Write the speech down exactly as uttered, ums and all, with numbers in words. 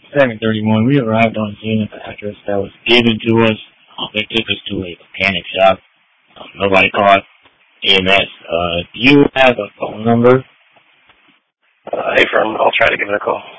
seven thirty-one, we arrived on scene at the address that was given to us. Um, they took us to a mechanic shop. Um, nobody called E M S. Uh, do you have a phone number? Uh, hey, firm, I'll try to give it a call.